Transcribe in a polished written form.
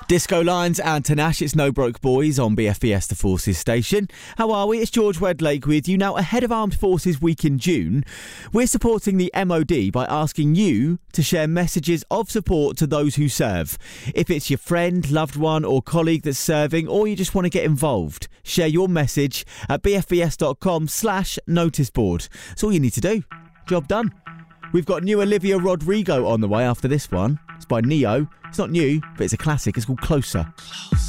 Disco Lions and Tanash, it's No Broke Boys on BFBS The Forces station. How are we? It's George Wedlake with you. Now, ahead of Armed Forces Week in June, we're supporting the MOD by asking you to share messages of support to those who serve. If it's your friend, loved one or colleague that's serving, or you just want to get involved, share your message at bfbs.com/noticeboard. That's all you need to do. Job done. We've got new Olivia Rodrigo on the way after this one. It's by Neo. It's not new, but it's a classic. It's called Closer.